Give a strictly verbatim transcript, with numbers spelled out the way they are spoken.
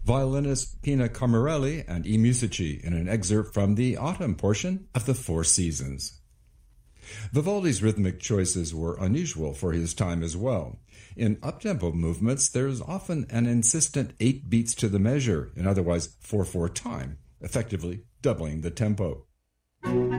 violinist Pina Camarelli and I Musici in an excerpt from the autumn portion of the Four Seasons. Vivaldi's rhythmic choices were unusual for his time as well. In uptempo movements, there's often an insistent eight beats to the measure, in otherwise four four time, effectively doubling the tempo.